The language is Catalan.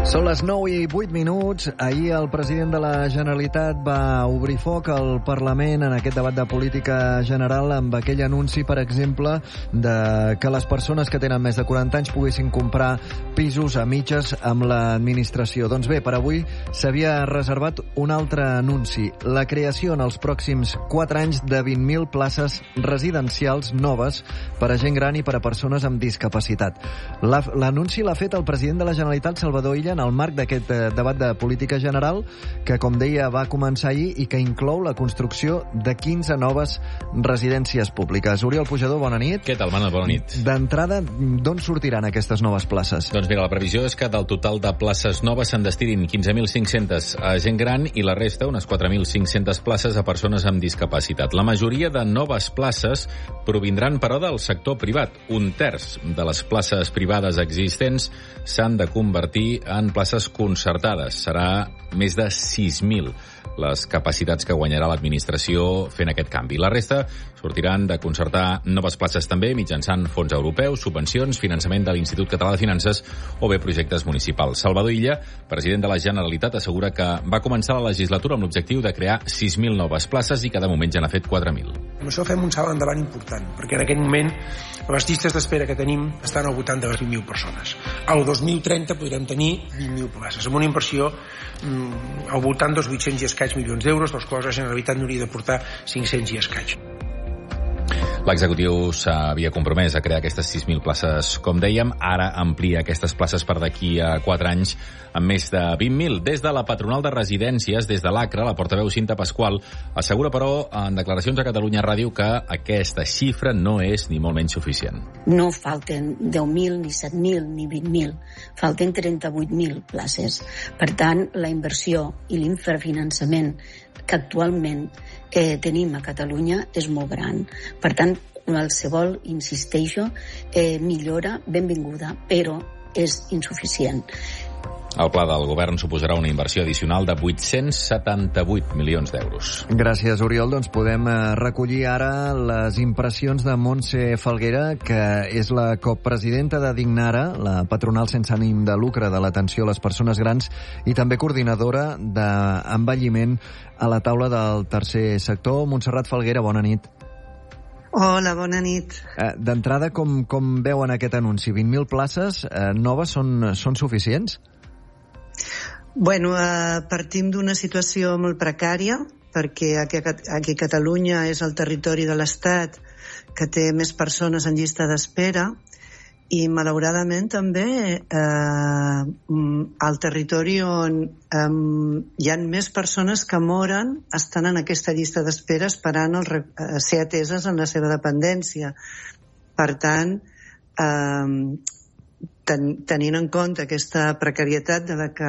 Són les 9:08. Ahir el president de la Generalitat va obrir foc al Parlament en aquest debat de política general amb aquell anunci, per exemple, de que les persones que tenen més de 40 anys poguessin comprar pisos a mitges amb l'administració. Doncs bé, per avui s'havia reservat un altre anunci, la creació en els pròxims 4 anys de 20.000 places residencials noves per a gent gran i per a persones amb discapacitat. L'anunci l'ha fet el president de la Generalitat, Salvador Illa, en el marc d'aquest debat de política general que, com deia, va començar ahir i que inclou la construcció de 15 noves residències públiques. Oriol Pujador, bona nit. Què tal, Manel? Bona nit. D'entrada, d'on sortiran aquestes noves places? Doncs mira, la previsió és que del total de places noves se'n destinin 15.500 a gent gran i la resta, unes 4.500 places, a persones amb discapacitat. La majoria de noves places provindran, però, del sector privat. Un terç de les places privades existents s'han de convertir en places concertades. Serà més de 6.000 les capacitats que guanyarà l'administració fent aquest canvi. La resta sortiran de concertar noves places també mitjançant fons europeus, subvencions, finançament de l'Institut Català de Finances o bé projectes municipals. Salvador Illa, president de la Generalitat, assegura que va començar la legislatura amb l'objectiu de crear 6.000 noves places i cada moment ja n'ha fet 4.000. Amb això fem un salt endavant important, perquè en aquest moment les llistes d'espera que tenim estan al voltant de les 20.000 persones. Al 2030 podrem tenir 20.000 places, amb una inversió al voltant dels 800 i escaig milions d'euros, dels quals la Generalitat n'hauria de portar 500 i escaig. L'executiu s'havia compromès a crear aquestes 6.000 places, com dèiem. Ara amplia aquestes places per d'aquí a 4 anys amb més de 20.000. Des de la patronal de residències, des de l'ACRA, la portaveu Cinta Pasqual assegura, però, en declaracions a Catalunya Ràdio, que aquesta xifra no és ni molt menys suficient. No falten 10.000, ni 7.000, ni 20.000. Falten 38.000 places. Per tant, la inversió i l'infrafinançament que actualment tenim a Catalunya és molt gran. Per tant, qualsevol, insisteixo, millora benvinguda, però és insuficient. El pla del govern suposarà una inversió addicional de 878 milions d'euros. Gràcies, Oriol. Doncs podem recollir ara les impressions de Montse Falguera, que és la copresidenta de Dignara, la patronal sense ànim de lucre de l'atenció a les persones grans i també coordinadora d'envelliment a la taula del tercer sector. Montserrat Falguera, bona nit. Hola, bona nit. D'entrada, com veuen aquest anunci? 20.000 places noves són suficients? Bueno, partim d'una situació molt precària, perquè aquí a Catalunya és el territori de l'Estat que té més persones en llista d'espera i, malauradament, també el territori on hi ha més persones que moren estan en aquesta llista d'espera esperant ser ateses en la seva dependència. Per tant, tenint en compte aquesta precarietat de la que